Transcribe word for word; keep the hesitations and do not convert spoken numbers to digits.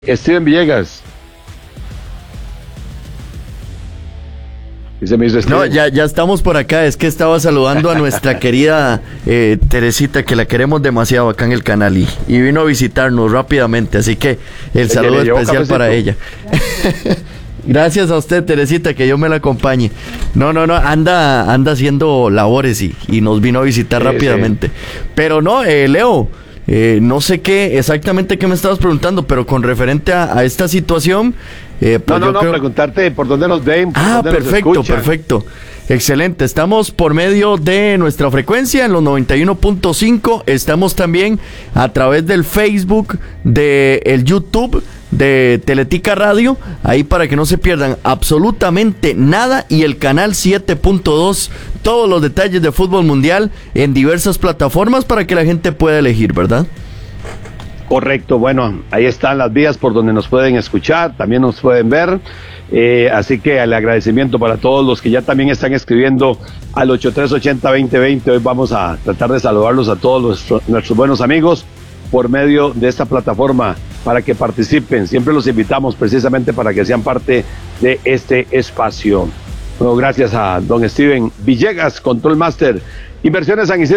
Steven Villegas. Y se me hizo No, ya, ya estamos por acá. Es que estaba saludando a nuestra querida eh, Teresita, que la queremos demasiado acá en el canal, y, y vino a visitarnos rápidamente. Así que el Oye, saludo le llevo especial cafecito. para ella. Gracias a usted, Teresita, que yo me la acompañe. No, no, no, anda, anda haciendo labores y, y nos vino a visitar Sí, rápidamente. sí. Pero no, eh, Leo, eh, no sé qué exactamente qué me estabas preguntando, pero con referente a, a esta situación, eh, pues No, no, yo no, creo... preguntarte por dónde nos ven, por Ah, dónde nos perfecto, escuchan. perfecto. Excelente. Estamos por medio de nuestra frecuencia en los noventa y uno punto cinco. Estamos también a través del Facebook, de el YouTube de Teletica Radio, ahí para que no se pierdan absolutamente nada, y el canal siete punto dos, todos los detalles de fútbol mundial en diversas plataformas para que la gente pueda elegir, ¿verdad? Correcto, bueno, ahí están las vías por donde nos pueden escuchar, también nos pueden ver, eh, así que el agradecimiento para todos los que ya también están escribiendo al ocho tres ochenta veinte veinte. Hoy vamos a tratar de saludarlos a todos nuestros, nuestros buenos amigos por medio de esta plataforma para que participen. Siempre los invitamos precisamente para que sean parte de este espacio. Bueno, gracias a don Steven Villegas, Control Master, Inversiones San Isidro.